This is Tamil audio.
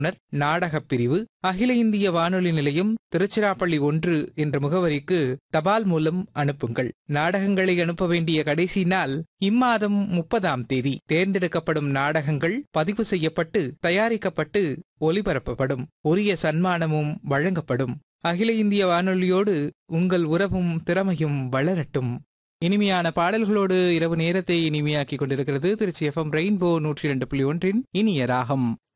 நாடகப் பிரிவு, அகில இந்திய வானொலி நிலையம், திருச்சிராப்பள்ளி 1 என்ற முகவரிக்கு தபால் மூலம் அனுப்புங்கள். நாடகங்களை அனுப்ப வேண்டிய கடைசி நாள் இம்மாதம் 30ஆம் தேதி. தேர்ந்தெடுக்கப்படும் நாடகங்கள் பதிவு செய்யப்பட்டு தயாரிக்கப்பட்டு ஒலிபரப்பப்படும். உரிய சன்மானமும் வழங்கப்படும். அகில இந்திய வானொலியோடு உங்கள் உறவும் திறமையும் வளரட்டும். இனிமையான பாடல்களோடு இரவு நேரத்தை இனிமையாக்கிக் கொண்டிருக்கிறது திருச்சி FM ரெயின்போ 102.1 இனிய ராகம்.